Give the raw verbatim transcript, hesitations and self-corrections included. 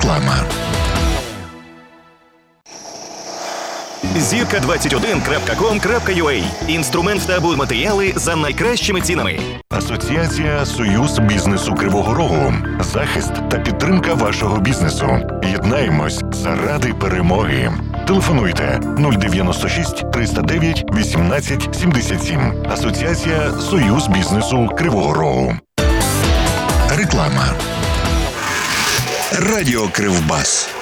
Реклама. зірка двадцять один крапка ком крапка ю а. Інструмент та будматеріали за найкращими цінами. Асоціація «Союз бізнесу Кривого Рогу». Захист та підтримка вашого бізнесу. Єднаємось заради перемоги. Телефонуйте нуль дев'яносто шість триста дев'ять вісімнадцять сімдесят сім. Асоціація «Союз бізнесу Кривого Рогу». Реклама. Радіо Кривбас.